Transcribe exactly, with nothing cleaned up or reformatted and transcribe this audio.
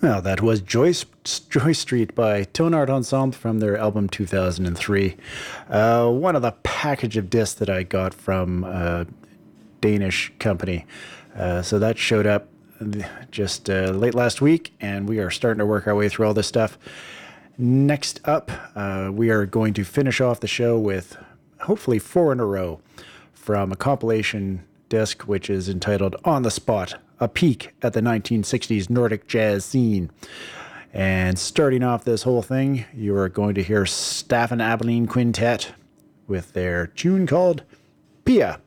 Well, that was Joyce, Joy Street by Tone Art Ensemble from their album two thousand three. Uh, one of the package of discs that I got from a Danish company. Uh, so that showed up just uh, late last week, and we are starting to work our way through all this stuff. Next up, uh, we are going to finish off the show with hopefully four in a row from a compilation disc which is entitled On the Spot, a peek at the nineteen sixties Nordic jazz scene. And starting off this whole thing, you are going to hear Staffan Abilene Quintet with their tune called Pia.